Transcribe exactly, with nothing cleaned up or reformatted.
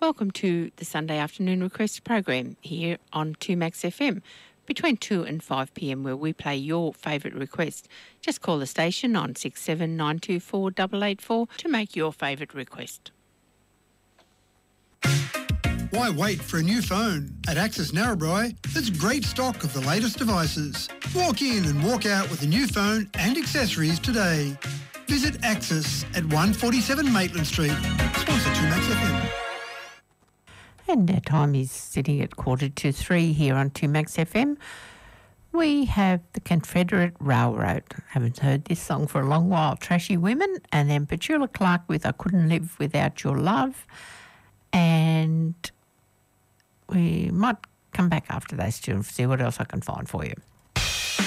Welcome to the Sunday afternoon request program here on two Max F M between two and five p m, where we play your favourite request. Just call the station on six seven nine two four eight eight four to make your favourite request. Why wait for a new phone? At Access Narrabri, there's great stock of the latest devices. Walk in and walk out with a new phone and accessories today. Visit Access at one forty-seven Maitland Street. Sponsor two Max F M. And our time is sitting at quarter to three here on two Max F M. We have the Confederate Railroad. Haven't heard this song for a long while. Trashy Women, and then Petula Clark with I Couldn't Live Without Your Love. And we might come back after those two and see what else I can find for you.